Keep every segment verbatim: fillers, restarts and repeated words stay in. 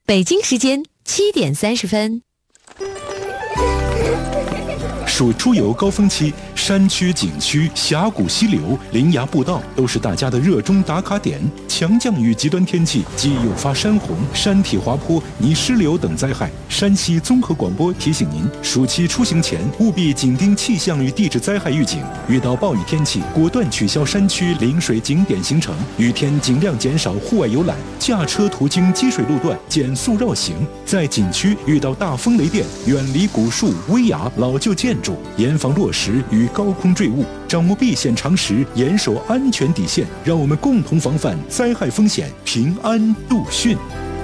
北京时间七点三十分。 属出游高峰期，山区、景区、峡谷、溪流、林崖步道都是大家的热衷打卡点。强降雨、极端天气即诱发山洪、山体滑坡、泥石流等灾害。山西综合广播提醒您，暑期出行前务必紧盯气象与地质灾害预警，遇到暴雨天气，果断取消山区临水景点行程，雨天尽量减少户外游览，驾车途经积水路段减速绕行。在景区遇到大风雷电，远离古树、危崖、老旧建筑，严防落石与高空坠物，掌握避险常识，严守安全底线，让我们共同防范灾害风险，平安度汛。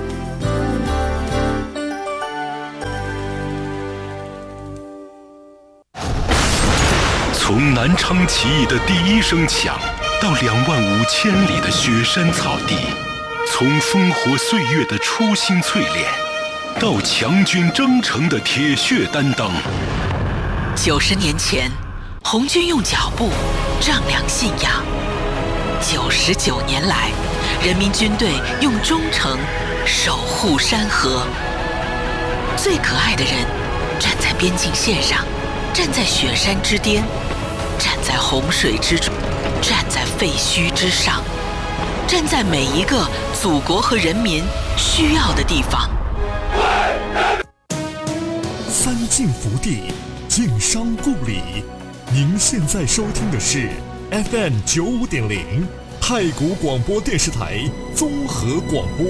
从南昌起义的第一声响，到两万五千里的雪山草地，从烽火岁月的初心淬炼，到强军征程的铁血担当。 九十年前，红军用脚步丈量信仰；九十九年来，人民军队用忠诚守护山河。最可爱的人，站在边境线上，站在雪山之巅，站在洪水之中，站在废墟之上，站在每一个祖国和人民需要的地方。 三晋福地，晋商故里。您现在收听的是 F M 九五点零太谷广播电视台综合广播。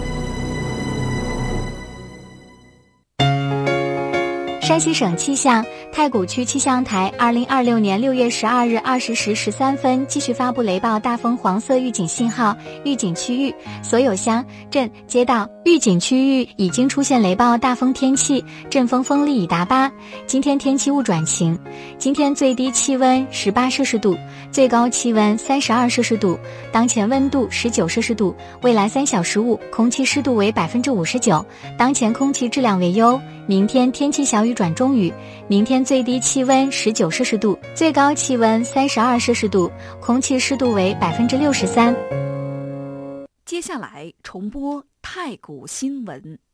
山西省气象太谷区气象台二零二六年六月十二日二十时十三分继续发布雷暴大风黄色预警信号，预警区域所有乡镇街道预警区域已经出现雷暴大风天气，阵风风力已达八。今天天气雾转晴，今天最低气温十八摄氏度，最高气温三十二摄氏度，当前温度十九摄氏度，未来三小时雾，空气湿度为百分之五十九，当前空气质量为优。明天天气小雨转中雨，明天最低气温十九摄氏度，最高气温三十二摄氏度，空气湿度为百分之六十三。 接下来重播太谷新闻。